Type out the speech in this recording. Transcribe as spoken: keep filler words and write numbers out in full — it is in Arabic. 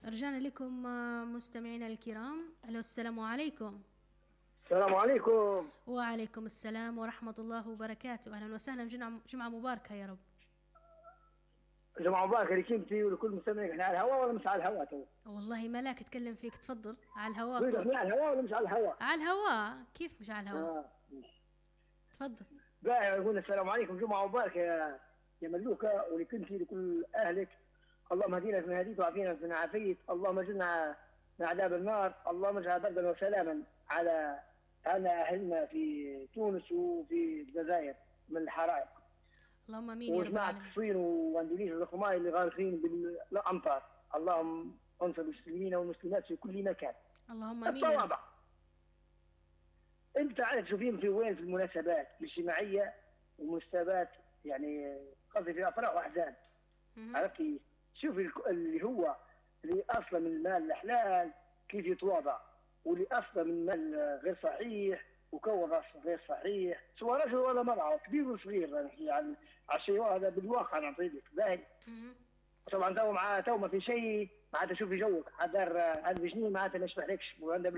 رجعنا لكم آه، مستمعينا الكرام. الو السلام عليكم. السلام عليكم. وعليكم السلام ورحمة الله وبركاته. أهلا وسهلا، جمعة, جمعة مباركة يا رب. جمعة مباركة لكيمتي ولكل مستمعين. احنا على الهواء ولا مش على الهواء تو؟ والله ملاك اتكلم فيك، تفضل. على الهواء قلت طول. احنا على الهواء ولا مش على الهواء؟ على الهواء، كيف مش على الهواء؟ اه تفضل. بقى يقول السلام عليكم، جمعة مباركة يا يا ملوكة، ولكنتي لكل أهلك. اللهم اهدينا فيما هديت وعافينا فيما عافيت، اللهم اجرنا من عذاب النار، اللهم اجعل بردا وسلاما على على أهلنا في تونس وفي الجزائر من الحرائق، اللهم امين يا رب وجماعة العالمين. الصين واندونيسيا الرقماء اللي غارقين بالأمطار. اللهم انصر المسلمين والمسلمات في كل مكان. اللهم امين يا رب. التواضع. انت عارف تشوفين في وين في المناسبات الاجتماعيه ومناسبات، يعني قصدي في افراح واحزان. مهم. عرفتي؟ شوفي اللي هو اللي اصلا من المال الحلال كيف يتواضع، واللي اصلا من مال غير صحيح وكون راس غير صحيح، سواء رجل ولا مرأة، كبير وصغير. نحكي عن على الشيء هذا بالواقع نعطي لك باهي. مهم. طبعا تو مع تو ما في شيء معناتها. شوفي جوك حدار هذا بجنيه معناتها ما يشبحلكش، وعندها